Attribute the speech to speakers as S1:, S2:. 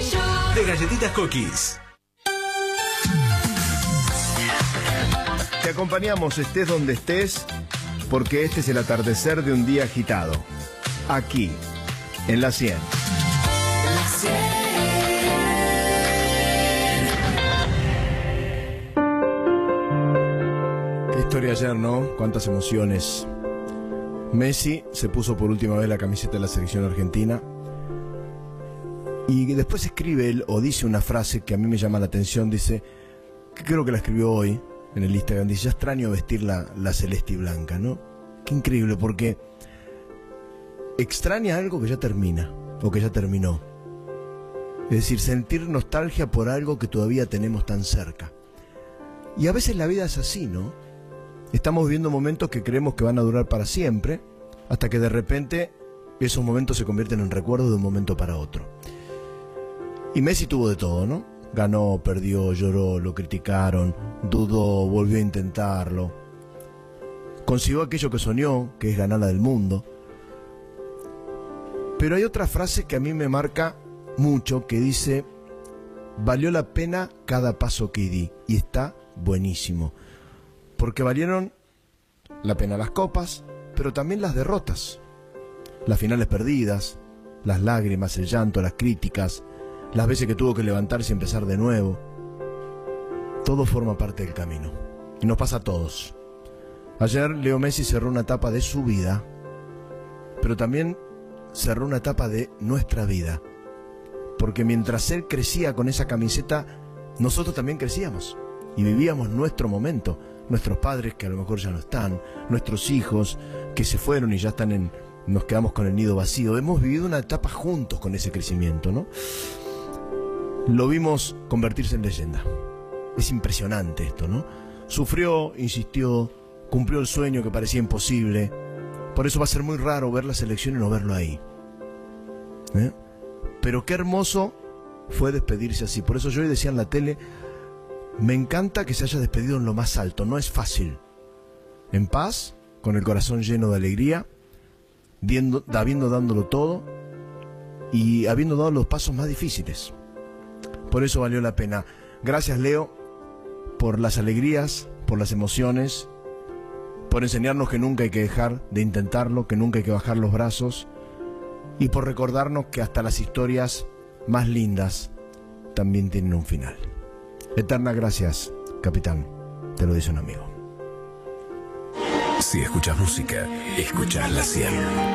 S1: de Galletitas Cookies.
S2: Te acompañamos, estés donde estés, porque este es el atardecer de un día agitado. Aquí, en la 100. Qué historia ayer, ¿no? Cuántas emociones. Messi se puso por última vez la camiseta de la selección argentina. Y después escribe él, o dice una frase que a mí me llama la atención. Dice, que creo que la escribió hoy en el Instagram, dice, ya extraño vestir la celeste y blanca, ¿no? Qué increíble, porque extraña algo que ya termina, o que ya terminó. Es decir, sentir nostalgia por algo que todavía tenemos tan cerca. Y a veces la vida es así, ¿no? Estamos viviendo momentos que creemos que van a durar para siempre, hasta que de repente esos momentos se convierten en recuerdos de un momento para otro. Y Messi tuvo de todo, ¿no? Ganó, perdió, lloró, lo criticaron, dudó, volvió a intentarlo. Consiguió aquello que soñó, que es ganar la del mundo. Pero hay otra frase que a mí me marca mucho, que dice, valió la pena cada paso que di. Y está buenísimo. Porque valieron la pena las copas, pero también las derrotas. Las finales perdidas, las lágrimas, el llanto, las críticas, las veces que tuvo que levantarse y empezar de nuevo. Todo forma parte del camino. Y nos pasa a todos. Ayer Leo Messi cerró una etapa de su vida, pero también cerró una etapa de nuestra vida. Porque mientras él crecía con esa camiseta, nosotros también crecíamos. Y vivíamos nuestro momento. Nuestros padres que a lo mejor ya no están, nuestros hijos que se fueron y ya están nos quedamos con el nido vacío. Hemos vivido una etapa juntos con ese crecimiento, ¿no? Lo vimos convertirse en leyenda. Es impresionante esto, ¿no? Sufrió, insistió, cumplió el sueño que parecía imposible. Por eso va a ser muy raro ver la selección y no verlo ahí. Pero qué hermoso fue despedirse así. Por eso yo hoy decía en la tele, me encanta que se haya despedido en lo más alto. No es fácil. En paz, con el corazón lleno de alegría, habiendo dándolo todo y habiendo dado los pasos más difíciles. Por eso valió la pena. Gracias, Leo, por las alegrías, por las emociones, por enseñarnos que nunca hay que dejar de intentarlo, que nunca hay que bajar los brazos, y por recordarnos que hasta las historias más lindas también tienen un final. Eternas gracias, capitán, te lo dice un amigo.
S1: Si escuchas música, escuchas la 100.